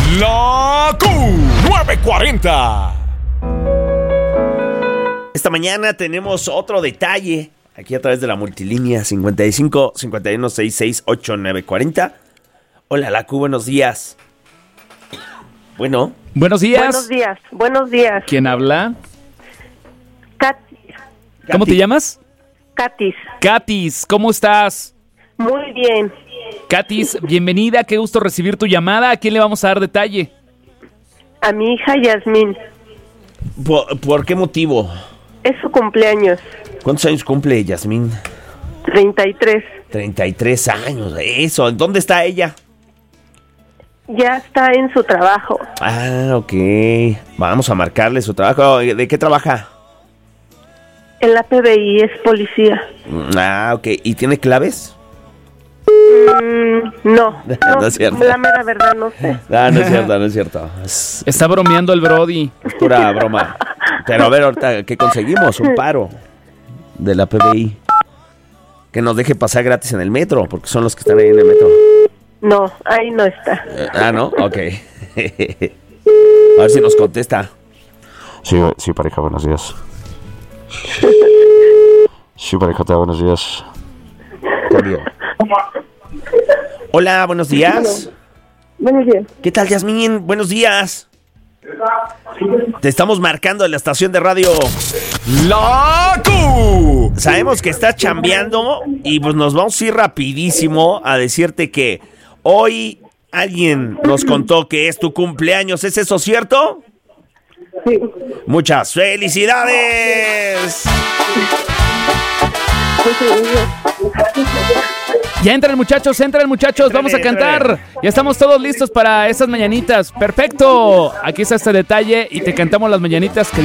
La Q940. Esta mañana tenemos otro detalle aquí a través de la multilínea 55 51 66 8940. Hola, la Q, buenos días. Bueno. Buenos días. Buenos días. ¿Quién habla? Katy. ¿Cómo te llamas? Katis. Katis, ¿cómo estás? Muy bien. Katis, bienvenida, qué gusto recibir tu llamada. ¿A quién le vamos a dar detalle? A mi hija Yasmín. ¿Por qué motivo? Es su cumpleaños. ¿Cuántos años cumple Yasmín? 33. 33 años, eso. ¿Dónde está ella? Ya está en su trabajo. Ah, ok. Vamos a marcarle su trabajo. ¿De qué trabaja? En la PBI, es policía. Ah, ok. ¿Y tiene claves? No, No es cierto. la mera verdad no sé. Ah, no es cierto. Está bromeando el Brody. Es pura broma. Pero a ver, ahorita, ¿qué conseguimos? Un paro de la PBI. Que nos deje pasar gratis en el metro, porque son los que están ahí en el metro. No, ahí no está. ¿No? Ok. A ver si nos contesta. Sí, pareja, buenos días. Sí, pareja, buenos días. Cambio. Hola, buenos días. Buenos días. ¿Qué tal, Yasmín? Buenos días. Te estamos marcando en la estación de radio La Q. Sabemos que estás chambeando y pues nos vamos a ir rapidísimo a decirte que hoy alguien nos contó que es tu cumpleaños. ¿Es eso cierto? Sí. ¡Muchas felicidades! Ya entran muchachos, vamos a cantar. Ya estamos todos listos para esas mañanitas. Perfecto. Aquí está este detalle y te cantamos las mañanitas que